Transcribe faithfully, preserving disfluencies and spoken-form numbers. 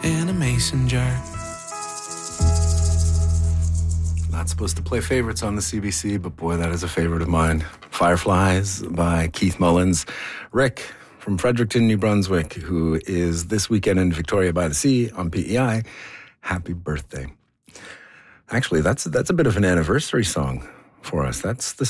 in a mason jar. Not supposed to play favorites on the C B C, but boy, that is a favorite of mine. Fireflies by Keith Mullins. Rick from Fredericton, New Brunswick, who is this weekend in Victoria by the Sea on P E I. Happy birthday. Actually, that's that's a bit of an anniversary song for us. That's the